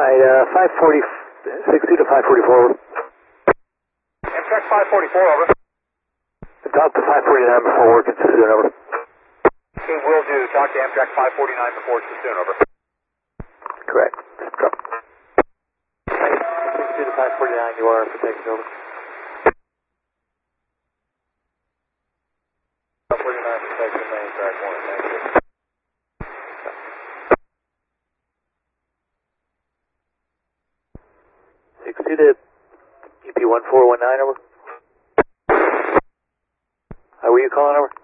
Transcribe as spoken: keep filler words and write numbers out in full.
Alright, uh, five forty, sixty to five forty-four, over. Amtrak five forty-four, over. Talk to five forty-nine before work at Sassoon, over. Okay, will do. Talk to Amtrak five forty-nine before Sassoon, over. Correct. Drop. sixty to five forty-nine, you are for taking over. five forty-nine for taking main track one, thank you. sixty to U P one four one nine, over. How were you calling, over?